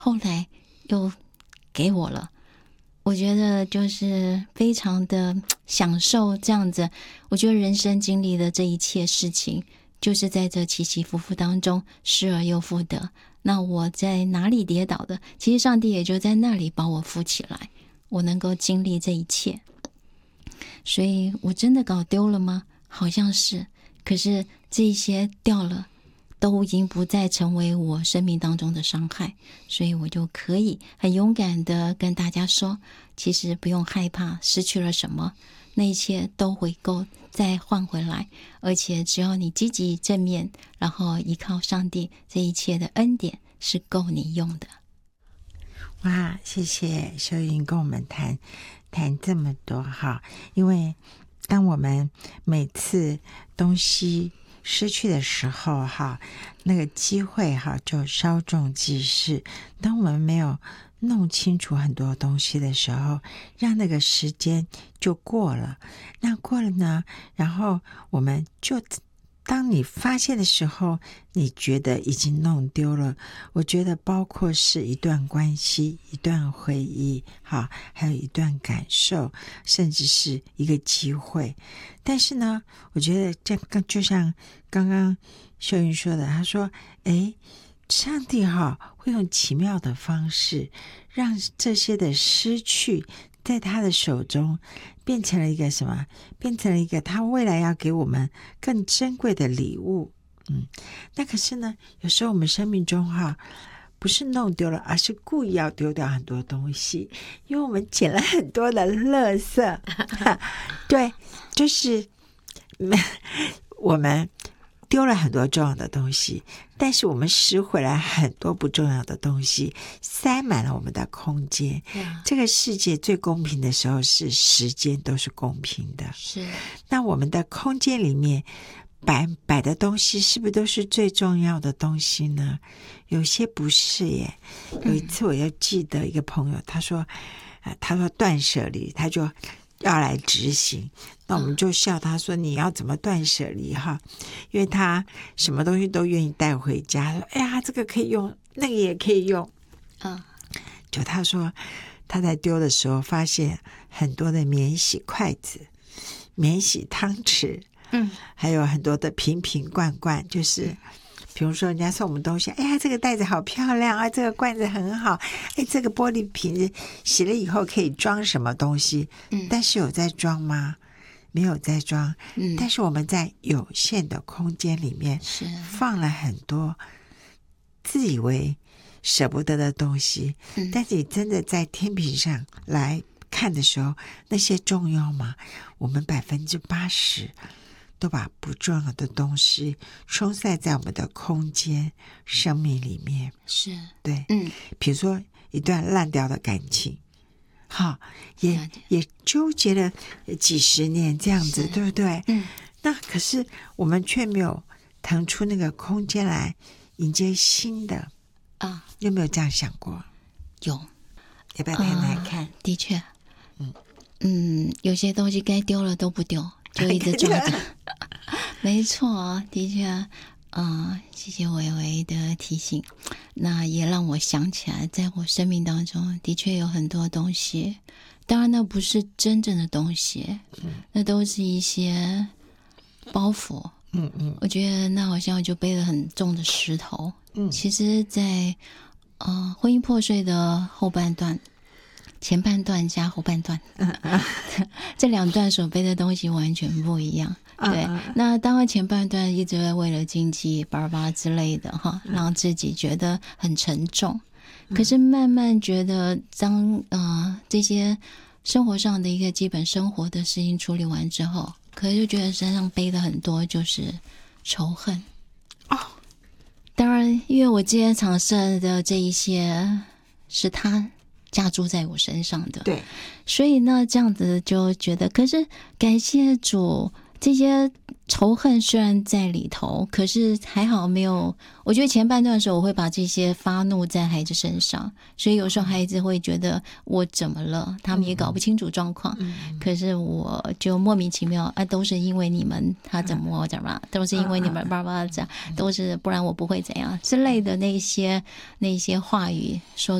后来又给我了。我觉得就是非常的享受这样子。我觉得人生经历的这一切事情，就是在这起起伏伏当中失而又复得。那我在哪里跌倒的，其实上帝也就在那里把我扶起来，我能够经历这一切。所以我真的搞丢了吗？好像是，可是这些掉了都已经不再成为我生命当中的伤害，所以我就可以很勇敢的跟大家说，其实不用害怕失去了什么，那一切都会够再换回来，而且只要你积极正面，然后依靠上帝，这一切的恩典是够你用的。 哇，谢谢秀云跟我们谈这么多哈，因为当我们每次东西失去的时候哈，那个机会哈就稍纵即逝。当我们没有弄清楚很多东西的时候，让那个时间就过了。那过了呢，然后我们就当你发现的时候，你觉得已经弄丢了。我觉得包括是一段关系，一段回忆，好，还有一段感受，甚至是一个机会。但是呢，我觉得这个就像刚刚秀云说的，他说上帝会用奇妙的方式让这些的失去在他的手中变成了一个什么？变成了一个他未来要给我们更珍贵的礼物。那可是呢，有时候我们生命中不是弄丢了，而是故意要丢掉很多东西，因为我们捡了很多的垃圾。对，就是我们丢了很多重要的东西，但是我们拾回来很多不重要的东西，塞满了我们的空间。这个世界最公平的时候是时间都是公平的， 是。 那我们的空间里面摆的东西是不是都是最重要的东西呢？有些不是耶。有一次我又记得一个朋友，他说断舍离，他就要来执行。那我们就笑他说你要怎么断舍离哈？因为他什么东西都愿意带回家，说哎呀这个可以用，那个也可以用。就他说他在丢的时候发现很多的免洗筷子、免洗汤匙，还有很多的瓶瓶罐罐，就是比如说人家送我们东西，哎呀这个袋子好漂亮啊，这个罐子很好，哎这个玻璃瓶子洗了以后可以装什么东西，但是有在装吗？没有在装。但是我们在有限的空间里面放了很多自以为舍不得的东西，但是你真的在天平上来看的时候，那些重要吗？我们80%都把不重要的东西充塞在我们的空间生命里面。 是， 对，比如说一段烂掉的感情，也纠结了几十年这样子，对不对？那可是我们却没有腾出那个空间来迎接新的啊！有没有这样想过？ 有， 要不要谈谈看？ 的确，有些东西该丢了都不丢，就一直抓着。没错，的确。谢谢维维的提醒，那也让我想起来，在我生命当中的确有很多东西，当然那不是真正的东西，那都是一些包袱。我觉得那好像就背了很重的石头。其实在婚姻破碎的后半段，前半段加后半段，这两段所背的东西完全不一样。对，那当然前半段一直为了经济巴拉巴拉之类的让自己觉得很沉重，可是慢慢觉得当这些生活上的一个基本生活的事情处理完之后，可是就觉得身上背的很多就是仇恨。当然因为我今天尝试的这一些是他加诸在我身上的， 对， 所以呢这样子就觉得，可是感谢主， 这些仇恨虽然在里头，可是还好没有。我觉得前半段的时候，我会把这些发怒在孩子身上，所以有时候孩子会觉得我怎么了，他们也搞不清楚状况。可是我就莫名其妙啊，都是因为你们，他怎么，都是因为你们爸爸这样，都是不然我不会怎样之类的那些话语说。